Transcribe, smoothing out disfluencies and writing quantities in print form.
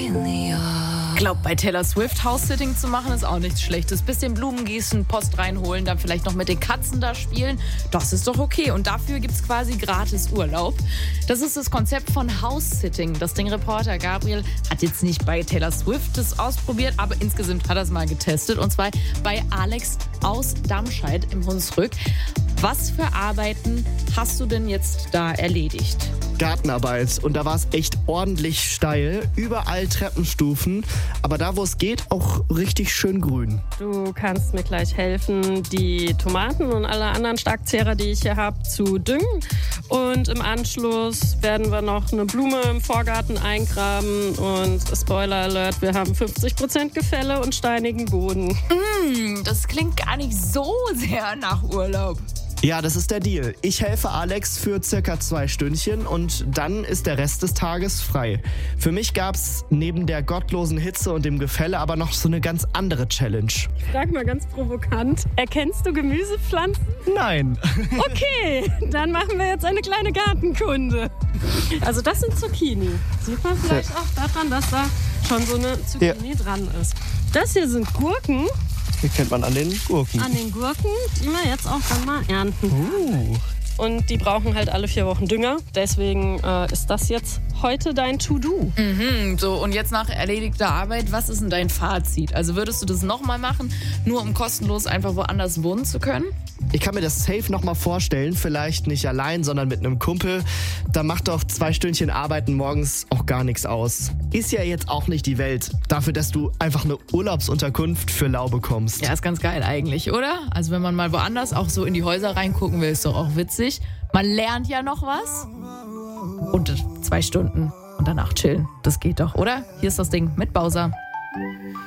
Ich glaube, bei Taylor Swift House-Sitting zu machen, ist auch nichts Schlechtes. Bisschen Blumen gießen, Post reinholen, dann vielleicht noch mit den Katzen da spielen. Das ist doch okay. Und dafür gibt es quasi gratis Urlaub. Das ist das Konzept von House-Sitting. Das Ding-Reporter Gabriel hat jetzt nicht bei Taylor Swift das ausprobiert, aber insgesamt hat er es mal getestet. Und zwar bei Alex aus Damscheid im Hunsrück. Was für Arbeiten hast du denn jetzt da erledigt? Gartenarbeit und da war es echt ordentlich steil, überall Treppenstufen, aber da, wo es geht, auch richtig schön grün. Du kannst mir gleich helfen, die Tomaten und alle anderen Starkzehrer, die ich hier habe, zu düngen. Und im Anschluss werden wir noch eine Blume im Vorgarten eingraben. Und Spoiler Alert, wir haben 50% Gefälle und steinigen Boden. Das klingt gar nicht so sehr nach Urlaub. Ja, das ist der Deal. Ich helfe Alex für circa 2 Stündchen und dann ist der Rest des Tages frei. Für mich gab's neben der gottlosen Hitze und dem Gefälle aber noch so eine ganz andere Challenge. Ich frag mal ganz provokant, erkennst du Gemüsepflanzen? Nein. Okay, dann machen wir jetzt eine kleine Gartenkunde. Also das sind Zucchini. Sieht man vielleicht auch daran, dass da schon so eine Zucchini dran ist. Das hier sind Gurken. Die kennt man an den Gurken. An den Gurken, die wir jetzt auch dann mal ernten. Und die brauchen halt alle 4 Wochen Dünger. Deswegen ist das jetzt heute dein To-Do. So, und jetzt nach erledigter Arbeit, was ist denn dein Fazit? Also würdest du das nochmal machen, nur um kostenlos einfach woanders wohnen zu können? Ich kann mir das safe nochmal vorstellen, vielleicht nicht allein, sondern mit einem Kumpel. Da macht doch 2 Stündchen Arbeiten morgens auch gar nichts aus. Ist ja jetzt auch nicht die Welt, dafür, dass du einfach eine Urlaubsunterkunft für lau bekommst. Ja, ist ganz geil eigentlich, oder? Also wenn man mal woanders auch so in die Häuser reingucken will, ist doch auch witzig. Man lernt ja noch was. Und 2 Stunden und danach chillen, das geht doch, oder? Hier ist das Ding mit Bowser.